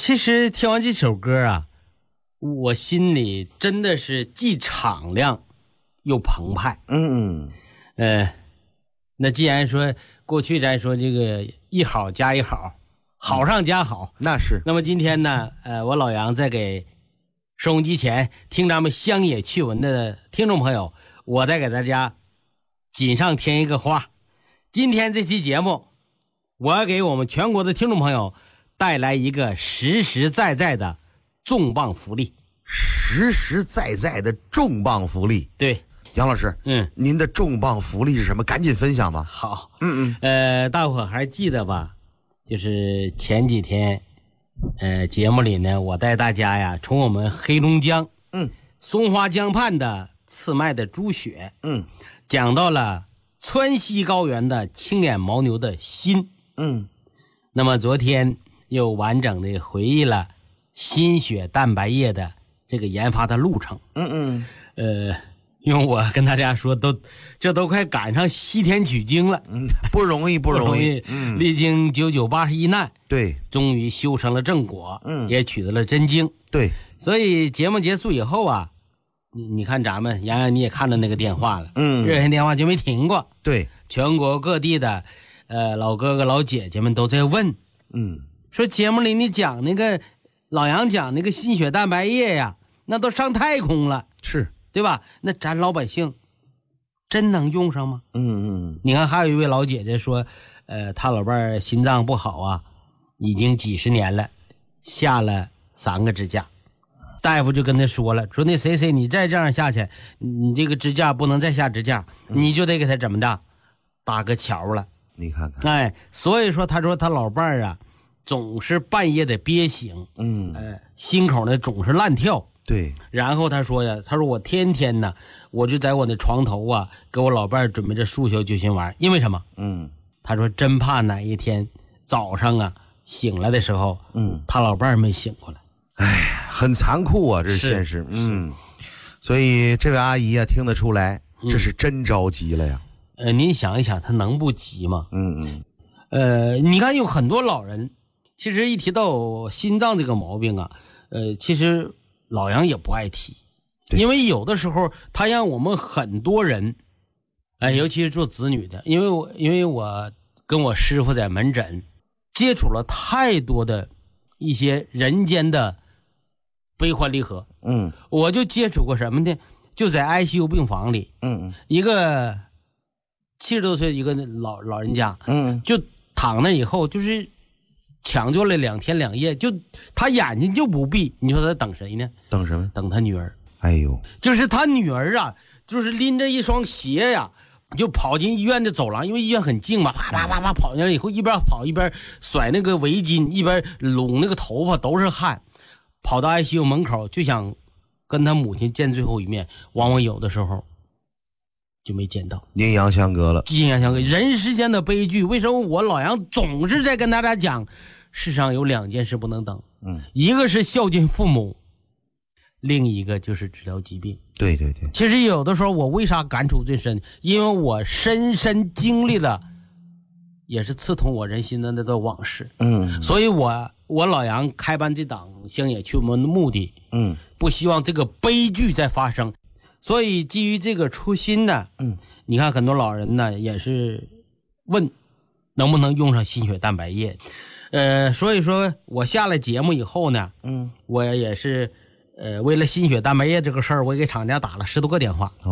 其实听完这首歌啊，我心里真的是既敞亮又澎湃。那既然说过去咱说这个一好加一好，好上加好， 那是。 那么今天呢，我老杨再给收音机前听咱们乡野趣闻的听众朋友，我再给大家锦上添一个花。今天这期节目，我要给我们全国的听众朋友带来一个实实在在的重磅福利。 实实在在的重磅福利。 对， 杨老师，您的重磅福利是什么？赶紧分享吧。 好，大伙还记得吧？就是前几天，节目里呢，我带大家呀，从我们黑龙江，松花江畔的刺麦的猪血，讲到了川西高原的青眼牦牛的心，那么昨天又完整的回忆了心血蛋白液的这个研发的路程，因为我跟大家说，这都快赶上西天取经了， 不容易，不容易， 历经9981难， 对， 终于修成了正果，也取得了真经， 对。 所以节目结束以后啊，你看咱们洋洋你也看到那个电话了，热线电话就没停过， 对， 全国各地的老哥哥老姐姐们都在问，说节目里你讲那个老杨讲那个心血蛋白液呀，那都上太空了， 是。 对吧？那咱老百姓真能用上吗？你看还有一位老姐姐说，她老伴儿心脏不好啊，已经几十年了，下了3个支架，大夫就跟他说了，说那谁你再这样下去，你这个支架不能再下支架，你就得给他怎么的，搭个桥了。 你看看， 所以说他说他老伴儿啊，总是半夜的憋醒，心口呢总是乱跳。 对， 然后他说呀，他说我天天呢，我就在我的床头啊，给我老伴儿准备着速效救心丸，因为什么？他说真怕哪一天早上啊醒来的时候，他老伴儿没醒过来。 哎，很残酷啊，这是现实。所以这位阿姨啊，听得出来，这是真着急了呀。 您想一想，他能不急吗？你看有很多老人，其实一提到心脏这个毛病啊，其实老杨也不爱提，因为有的时候他让我们很多人，尤其是做子女的，因为我跟我师傅在门诊接触了太多的一些人间的悲欢离合，我就接触过什么呢？就在 ICU 病房里，一个70多岁一个老人家，就躺那以后就是抢救了2天2夜，就他眼睛就不闭，你说他等谁呢？ 等什么？ 等他女儿。 哎呦， 就是他女儿啊，就是拎着一双鞋呀，就跑进医院的走廊，因为医院很近嘛，啪啪啪啪跑进来以后，一边跑一边甩那个围巾，一边拢那个头发，都是汗，跑到 ICU 门口就想跟他母亲见最后一面，往往有的时候就没见到， 阴阳相隔了。 阴阳相隔，人世间的悲剧。为什么我老杨总是在跟大家讲，世上有2件事不能等，一个是孝敬父母，另一个就是治疗疾病。 对对对， 其实有的时候我为啥感触最深，因为我深深经历了，也是刺痛我人心的那段往事。所以我老杨开办这档乡野趣闻的目的，不希望这个悲剧再发生。所以基于这个初心呢，你看很多老人呢也是问能不能用上心血蛋白液，所以说我下了节目以后呢，我也是为了心血蛋白液这个事儿，我给厂家打了10多个电话。